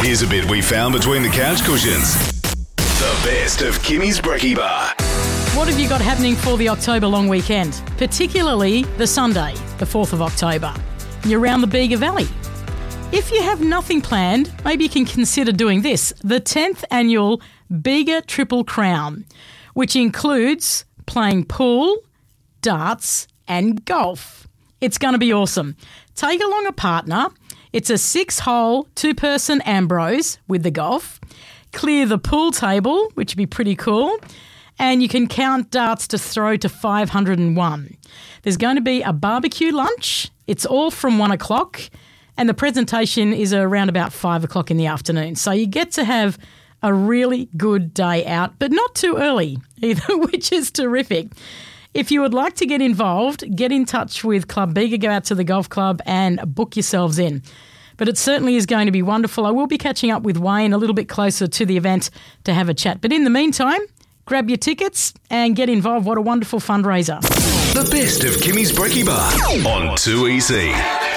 Here's a bit we found between the couch cushions. The best of Kimmy's Brekkie Bar. What have you got happening for the October long weekend? Particularly the Sunday, the 4th of October. You're around the Bega Valley. If you have nothing planned, maybe you can consider doing this, the 10th annual Bega Triple Crown, which includes playing pool, darts and golf. It's going to be awesome. Take along a partner. It's a 6-hole, 2-person Ambrose with the golf. Clear the pool table, which would be pretty cool. And you can count darts to throw to 501. There's going to be a barbecue lunch. It's all from 1 o'clock. And the presentation is around about 5 o'clock in the afternoon. So you get to have a really good day out, but not too early either, which is terrific. If you would like to get involved, get in touch with Club Bega, go out to the golf club and book yourselves in. But it certainly is going to be wonderful. I will be catching up with Wayne a little bit closer to the event to have a chat. But in the meantime, grab your tickets and get involved. What a wonderful fundraiser. The best of Kimmy's Brekkie Bar on 2EC.